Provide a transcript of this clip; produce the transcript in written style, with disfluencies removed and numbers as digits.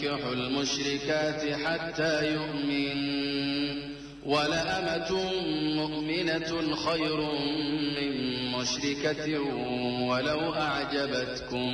تنكحوا المشركات حتى يؤمن ولأمة مؤمنة خير من مشركة ولو أعجبتكم